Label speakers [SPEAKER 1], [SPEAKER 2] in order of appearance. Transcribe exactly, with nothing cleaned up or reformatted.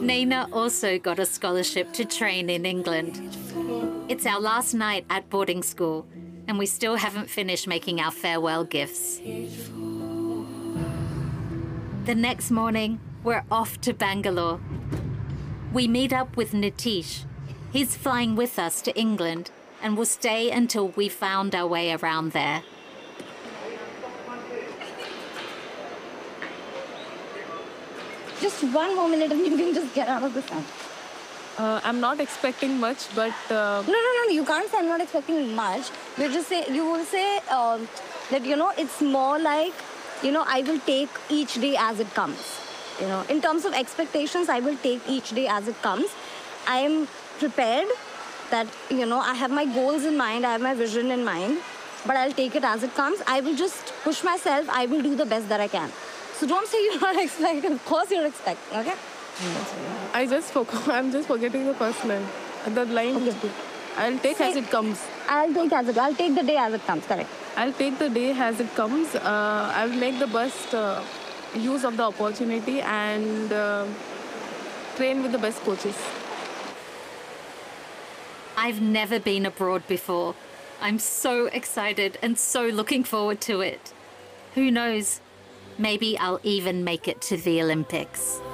[SPEAKER 1] Nina also got a scholarship to train in England. It's our last night at boarding school, and we still haven't finished making our farewell gifts. The next morning, we're off to Bangalore. We meet up with Nitish. He's flying with us to England and will stay until we found our way around there.
[SPEAKER 2] Just one more minute and you can just get out of the sun.
[SPEAKER 3] Uh, I'm not expecting much, but... Uh...
[SPEAKER 2] No, no, no, you can't say I'm not expecting much. You just say, you will say um, that, you know, it's more like, you know, I will take each day as it comes. You know, in terms of expectations, I will take each day as it comes. I am prepared that, you know, I have my goals in mind, I have my vision in mind, but I'll take it as it comes. I will just push myself, I will do the best that I can. So don't say you're not expecting, of course you're expecting, okay?
[SPEAKER 3] I just forgot, I'm just forgetting the first line. The line, okay. I'll take say, as it comes.
[SPEAKER 2] I'll take as it, I'll take the day as it comes, correct.
[SPEAKER 3] I'll take the day as it comes. Uh, I will make the best uh, use of the opportunity and uh, train with the best coaches.
[SPEAKER 1] I've never been abroad before. I'm so excited and so looking forward to it. Who knows? Maybe I'll even make it to the Olympics.